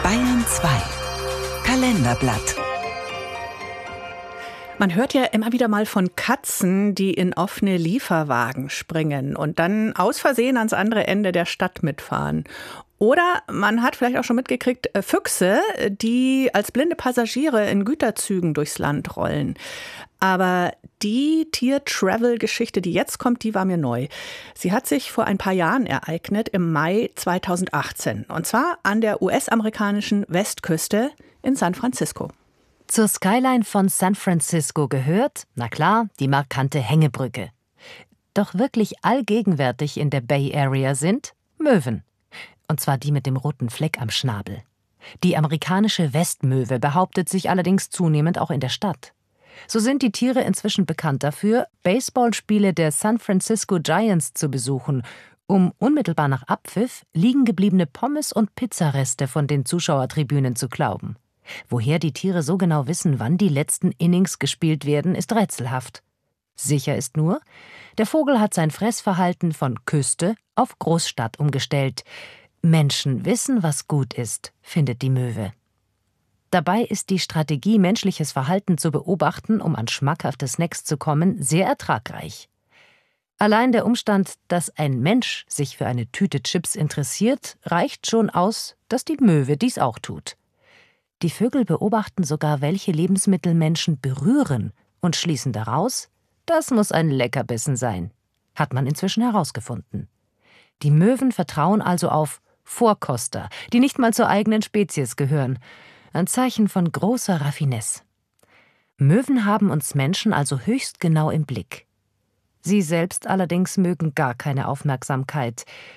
Bayern 2 Kalenderblatt. Man hört ja immer wieder mal von Katzen, die in offene Lieferwagen springen und dann aus Versehen ans andere Ende der Stadt mitfahren. Oder man hat vielleicht auch schon mitgekriegt, Füchse, die als blinde Passagiere in Güterzügen durchs Land rollen. Aber die Tier-Travel-Geschichte, die jetzt kommt, die war mir neu. Sie hat sich vor ein paar Jahren ereignet, im Mai 2018. Und zwar an der US-amerikanischen Westküste in San Francisco. Zur Skyline von San Francisco gehört, na klar, die markante Hängebrücke. Doch wirklich allgegenwärtig in der Bay Area sind Möwen. Und zwar die mit dem roten Fleck am Schnabel. Die amerikanische Westmöwe behauptet sich allerdings zunehmend auch in der Stadt. So sind die Tiere inzwischen bekannt dafür, Baseballspiele der San Francisco Giants zu besuchen, um unmittelbar nach Abpfiff liegen gebliebene Pommes und Pizzareste von den Zuschauertribünen zu klauben. Woher die Tiere so genau wissen, wann die letzten Innings gespielt werden, ist rätselhaft. Sicher ist nur, der Vogel hat sein Fressverhalten von Küste auf Großstadt umgestellt. Menschen wissen, was gut ist, findet die Möwe. Dabei ist die Strategie, menschliches Verhalten zu beobachten, um an schmackhafte Snacks zu kommen, sehr ertragreich. Allein der Umstand, dass ein Mensch sich für eine Tüte Chips interessiert, reicht schon aus, dass die Möwe dies auch tut. Die Vögel beobachten sogar, welche Lebensmittel Menschen berühren und schließen daraus, das muss ein Leckerbissen sein. Hat man inzwischen herausgefunden. Die Möwen vertrauen also auf Vorkoster, die nicht mal zur eigenen Spezies gehören. Ein Zeichen von großer Raffinesse. Möwen haben uns Menschen also höchst genau im Blick. Sie selbst allerdings mögen gar keine Aufmerksamkeit.